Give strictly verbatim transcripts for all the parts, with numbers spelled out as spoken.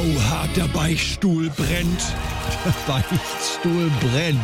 Oha, der Beichtstuhl brennt. Der Beichtstuhl brennt.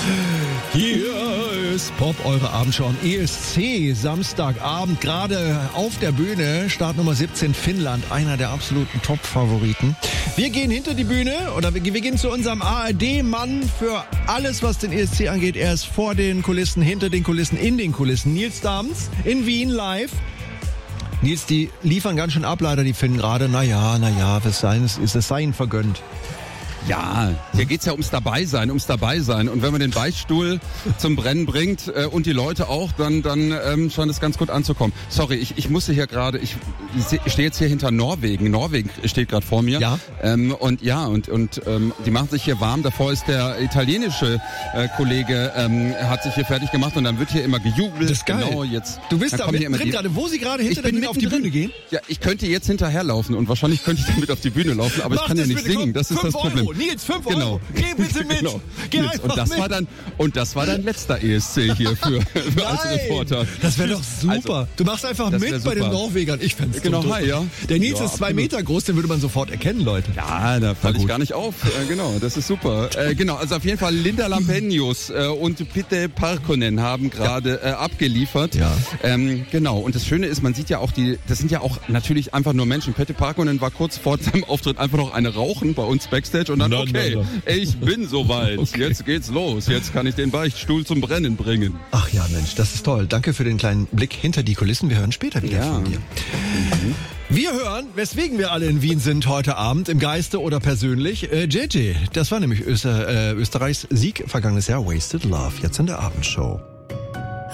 Hier ist Pop, eure Abendshow am E S C. Samstagabend, gerade auf der Bühne. Start Nummer siebzehn, Finnland. Einer der absoluten Top-Favoriten. Wir gehen hinter die Bühne oder wir, wir gehen zu unserem A R D-Mann für alles, was den E S C angeht. Er ist vor den Kulissen, hinter den Kulissen, in den Kulissen. Nils Dahms in Wien live. Nils, die liefern ganz schön ab, leider, die Finnen gerade. Naja, naja, was sein ist, ist es sei ihnen vergönnt. Ja, hier geht's ja ums Dabeisein, ums Dabeisein. Und wenn man den Beichtstuhl zum Brennen bringt äh, und die Leute auch, dann dann ähm, scheint es ganz gut anzukommen. Sorry, ich, ich musste hier gerade, ich, ich stehe jetzt hier hinter Norwegen. Norwegen steht gerade vor mir. Ja. Ähm, und ja, und und ähm, die machen sich hier warm. Davor ist der italienische äh, Kollege, ähm, hat sich hier fertig gemacht und dann wird hier immer gejubelt. Das ist geil. Genau, jetzt. Du bist da mittendrin gerade, wo sie gerade hinter der Bühne auf die Bühne gehen? Ja, ich könnte jetzt hinterherlaufen und wahrscheinlich könnte ich damit auf die Bühne laufen, aber Mach ich kann ja nicht bitte, singen. Das ist das Problem. Euro. Nils, fünf Genau. Euro. Geh bitte mit. Genau. Geh Nils, einfach und das mit. war dann und das war dein letzter E S C hier für, für als Reporter. Das wäre doch super. Also, du machst einfach mit bei super. den Norwegern. Ich fänd's Genau, so hi, ja. Der Nils Ja, ist zwei absolut. Meter groß, den würde man sofort erkennen, Leute. Ja, da falle ich gar nicht auf. Äh, genau, das ist super. Äh, genau, also auf jeden Fall Linda Lampenius äh, und Pete Parkkonen haben gerade äh, abgeliefert. Ja. Ähm, genau, und das Schöne ist, man sieht ja auch die, das sind ja auch natürlich einfach nur Menschen. Pete Parkkonen war kurz vor seinem Auftritt einfach noch eine rauchen bei uns Backstage und dann, Na, okay, na, na. ich bin soweit. Okay. Jetzt geht's los. Jetzt kann ich den Beichtstuhl zum Brennen bringen. Ach ja, Mensch, das ist toll. Danke für den kleinen Blick hinter die Kulissen. Wir hören später wieder Ja. von dir. Wir hören, weswegen wir alle in Wien sind heute Abend, im Geiste oder persönlich. Äh, J J, das war nämlich Öster, äh, Österreichs Sieg vergangenes Jahr, Wasted Love, jetzt in der Abendshow.